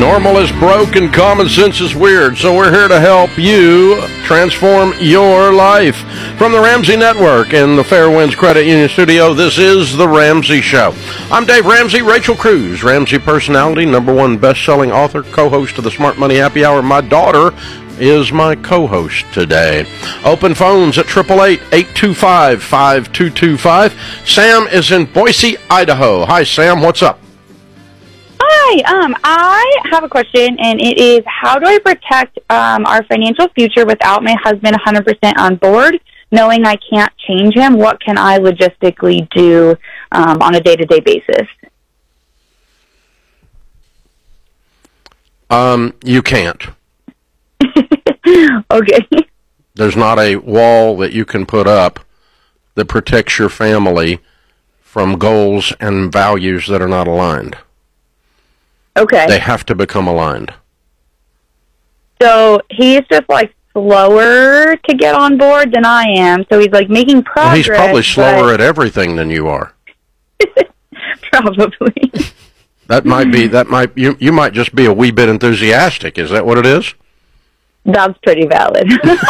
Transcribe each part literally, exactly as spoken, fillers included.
Normal is broke and common sense is weird, so we're here to help you transform your life. From the Ramsey Network and the Fairwinds Credit Union Studio, this is The Ramsey Show. I'm Dave Ramsey. Rachel Cruz, Ramsey personality, number one best-selling author, co-host of the Smart Money Happy Hour. My daughter is my co-host today. Open phones at eight eight eight, eight two five, five two two five. Sam is in Boise, Idaho. Hi, Sam. What's up? Hi, um, I have a question, and it is, how do I protect um, our financial future without my husband one hundred percent on board, knowing I can't change him? What can I logistically do um, on a day-to-day basis? Um, you can't. Okay. There's not a wall that you can put up that protects your family from goals and values that are not aligned. Okay. They have to become aligned. So he's just like slower to get on board than I am. So he's like making progress. Well, he's probably slower but... at everything than you are. Probably. That might be, that might, you, you might just be a wee bit enthusiastic. Is that what it is? That's pretty valid.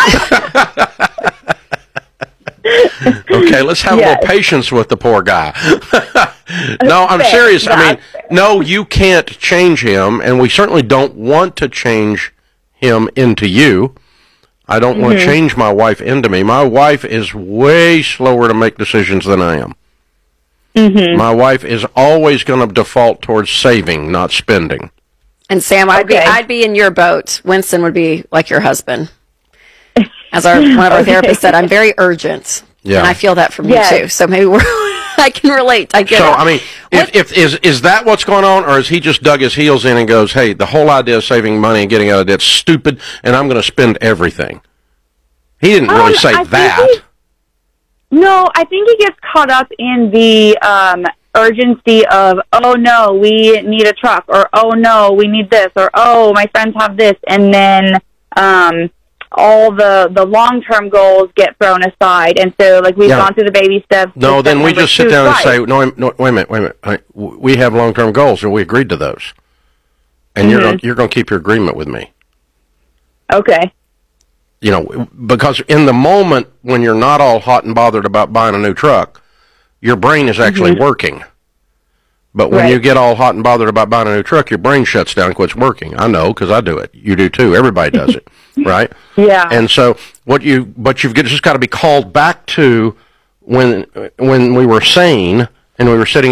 Okay, let's have yes. a little patience with the poor guy. No, I'm fair. serious. That's I mean, fair. no, you can't change him, and we certainly don't want to change him into you. I don't mm-hmm. want to change my wife into me. My wife is way slower to make decisions than I am. Mm-hmm. My wife is always going to default towards saving, not spending. And Sam, I'd okay. be I'd be in your boat. Winston would be like your husband. As our one of our okay. therapists said, I'm very urgent. Yeah. And I feel that from yes. you too. So maybe we're I can relate. I get so, it. So I mean, if, if is is that what's going on, or is he just dug his heels in and goes, "Hey, the whole idea of saving money and getting out of debt's stupid, and I'm going to spend everything." He didn't um, really say I that. He, no, I think he gets caught up in the um, urgency of, oh no, we need a truck, or oh no, we need this, or oh, my friends have this, and then um, all the, the long-term goals get thrown aside. And so, like, we've yeah. gone through the baby steps. No, then we just sit down and right. say, no, no, wait a minute, wait a minute. I, we have long-term goals, and we agreed to those. And mm-hmm. you're gonna, you're going to keep your agreement with me. Okay. You know, because in the moment when you're not all hot and bothered about buying a new truck, your brain is actually mm-hmm. working. But when right. you get all hot and bothered about buying a new truck, your brain shuts down and quits working. I know, because I do it. You do too. Everybody does it, right? Yeah. And so what you, but you've just got to be called back to when when we were sane and we were sitting